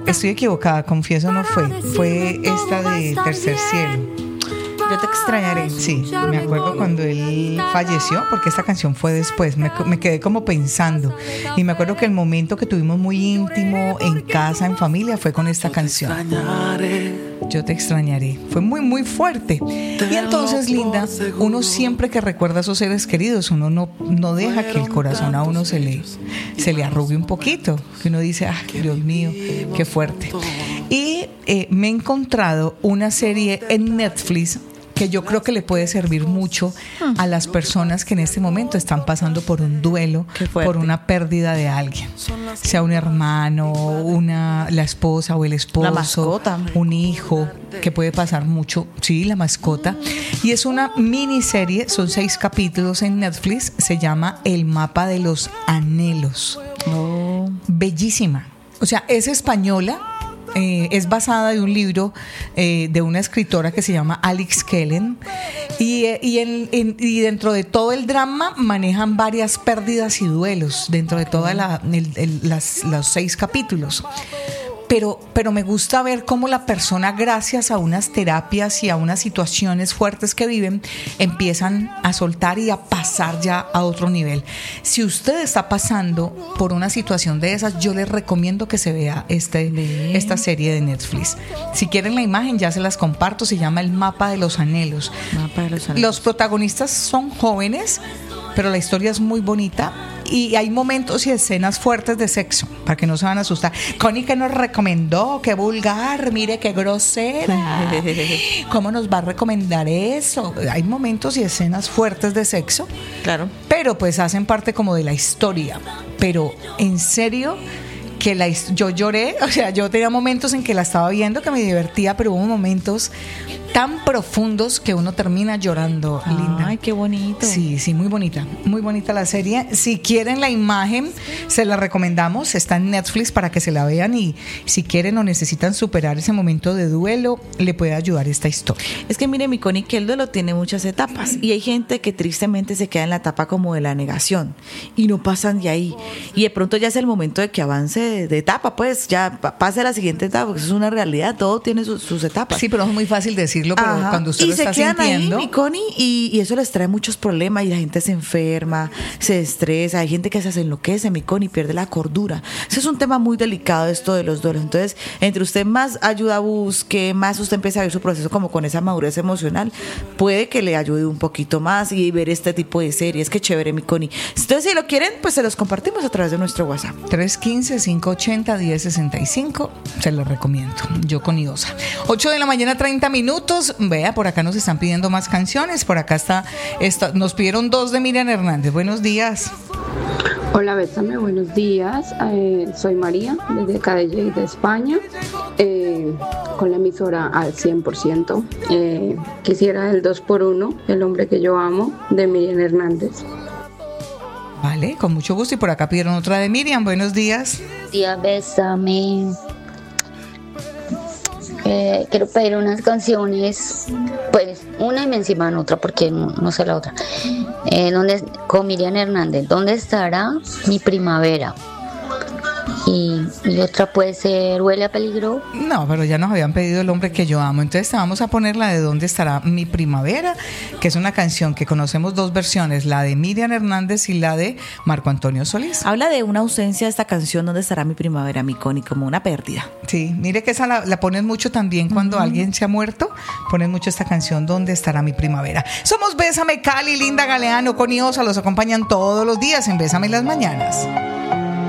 estoy equivocada, confieso, no fue esta de Tercer Cielo. Yo te extrañaré. Sí, me acuerdo cuando él falleció, porque esta canción fue después, me quedé como pensando, y me acuerdo que el momento que tuvimos muy íntimo en casa, en familia, fue con esta canción. Yo te extrañaré. Fue muy, muy fuerte. Y entonces, Linda, uno siempre que recuerda a sus seres queridos, uno no deja que el corazón a uno se le arrugue un poquito, que uno dice, ah, Dios mío, qué fuerte. Y me he encontrado una serie en Netflix que yo creo que le puede servir mucho a las personas que en este momento están pasando por un duelo, por una pérdida de alguien, sea un hermano, la esposa o el esposo, la mascota, un hijo, que puede pasar mucho, sí, la mascota. Y es una miniserie, son 6 capítulos en Netflix, se llama El mapa de los anhelos. Bellísima, o sea, es española. Es basada de un libro de una escritora que se llama Alex Kellen y dentro de todo el drama manejan varias pérdidas y duelos dentro de todos los 6 capítulos. Pero me gusta ver cómo la persona, gracias a unas terapias y a unas situaciones fuertes que viven, empiezan a soltar y a pasar ya a otro nivel. Si usted está pasando por una situación de esas, yo les recomiendo que se vea esta serie de Netflix. Si quieren la imagen, ya se las comparto. Se llama El mapa de los anhelos. Los protagonistas son jóvenes, pero la historia es muy bonita. Y hay momentos y escenas fuertes de sexo, para que no se van a asustar. Connie, que nos recomendó, qué vulgar, mire qué grosera. ¿Cómo nos va a recomendar eso? Hay momentos y escenas fuertes de sexo. Claro. Pero pues hacen parte como de la historia. Pero en serio, que yo lloré, o sea, yo tenía momentos en que la estaba viendo que me divertía, pero hubo momentos tan profundos que uno termina llorando, Linda. Ay, qué bonito. Sí, muy bonita la serie. Si quieren la imagen, se la recomendamos, está en Netflix para que se la vean, y si quieren o necesitan superar ese momento de duelo, le puede ayudar esta historia. Es que mire, mi Connie, que el duelo tiene muchas etapas, y hay gente que tristemente se queda en la etapa como de la negación y no pasan de ahí, y de pronto ya es el momento de que avance de etapa, pues ya pase a la siguiente etapa, porque eso es una realidad, todo tiene sus etapas. Sí, pero es muy fácil decirlo, pero cuando usted lo está sintiendo. Y se quedan ahí, mi Connie, y eso les trae muchos problemas, y la gente se enferma, se estresa, hay gente que se enloquece, mi Connie, pierde la cordura. Eso es un tema muy delicado, esto de los duelos. Entonces, entre usted más ayuda busque, más usted empieza a ver su proceso como con esa madurez emocional, puede que le ayude un poquito más y ver este tipo de series. Qué chévere, mi Connie. Entonces, si lo quieren, pues se los compartimos a través de nuestro WhatsApp. 315-580-1065, se los recomiendo. Yo con Iosa. 8 de la mañana, 30 minutos. Vea, por acá nos están pidiendo más canciones. Por acá nos pidieron 2 de Miriam Hernández. Buenos días. Hola, Bésame, buenos días. Soy María, desde acá de Lleida, España, con la emisora al 100%. Quisiera el 2x1, El hombre que yo amo, de Miriam Hernández. Vale, con mucho gusto. Y por acá pidieron otra de Miriam. Buenos días. Tía, Bésame. Quiero pedir unas canciones, pues una y me enciman otra porque no sé la otra. Con Miriam Hernández, ¿dónde estará mi primavera? Y otra puede ser Huele a peligro. No, pero ya nos habían pedido El hombre que yo amo. Entonces vamos a poner la de ¿Dónde estará mi primavera? Que es una canción que conocemos 2 versiones, la de Miriam Hernández y la de Marco Antonio Solís. Habla de una ausencia de esta canción, ¿Dónde estará mi primavera, mi Connie? Como una pérdida. Sí, mire que esa la ponen mucho también cuando alguien se ha muerto. Ponen mucho esta canción, ¿Dónde estará mi primavera? Somos Bésame, Cali, Linda Galeano, Connie Osa, los acompañan todos los días en Bésame las mañanas.